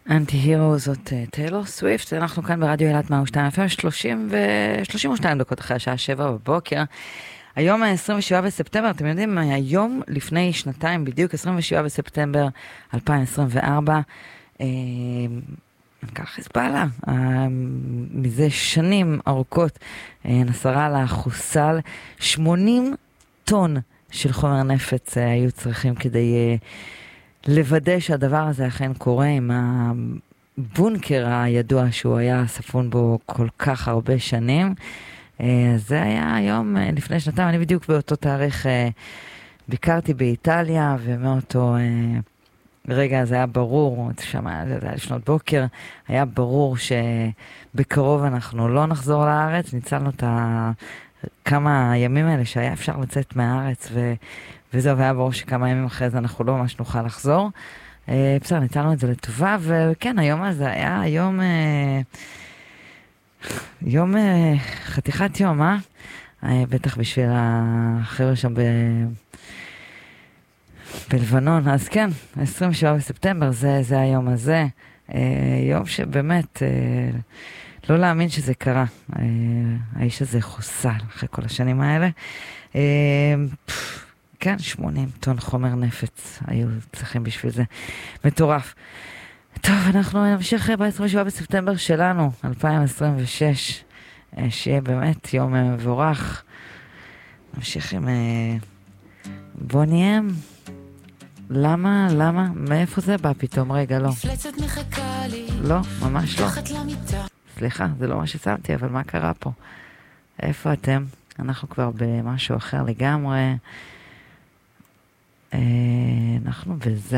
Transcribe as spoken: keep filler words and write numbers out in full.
אנטי-הירו זאת טיילור סוויפט, אנחנו כאן ברדיו אילת מאה ושתיים אפ אם, שלושים ושתיים דקות אחרי השעה שבע בבוקר. היום ה-עשרים ושבעה בספטמבר, אתם יודעים, היום לפני שנתיים בדיוק, עשרים ושבעה בספטמבר אלפיים עשרים וארבע, מנכ"ל חיזבאללה, מזה שנים ארוכות, נסראללה חוסל, שמונים טון של חומר נפץ היו צריכים כדי לוודא שהדבר הזה אכן קורה עם הבונקר הידוע שהוא היה ספון בו כל כך הרבה שנים. זה היה היום לפני שנתיים, אני בדיוק באותו תאריך ביקרתי באיטליה, ומאותו רגע זה היה ברור, שם היה לפנות בוקר, היה ברור שבקרוב אנחנו לא נחזור לארץ, ניצלנו את כמה הימים האלה שהיה אפשר לצאת מהארץ, ו... וזהו, והיה ברור שכמה ימים אחרי זה אנחנו לא ממש נוכל לחזור. בסדר, ניתנו את זה לטובה, וכן, היום הזה היה יום, יום חתיכת יום, אה? בטח בשביל החבר'ה שם ב... בלבנון. אז כן, עשרים ושבעה בספטמבר, זה, זה היום הזה. יום שבאמת, לא להאמין שזה קרה. האיש הזה חוסל אחרי כל השנים האלה. כן, שמונים טון חומר נפץ היו צריכים בשביל זה. מטורף. טוב, אנחנו נמשיך ב-עשרים ושבעה בספטמבר שלנו, אלפיים עשרים ושש. שיהיה באמת יום מבורך. נמשיך עם בוני אם. למה? למה? מאיפה זה בא פתאום? רגע, לא. לא, ממש לא. סליחה, זה לא מה ששמתי, אבל מה קרה פה? איפה אתם? אנחנו כבר במשהו אחר לגמרי. אנחנו בזה.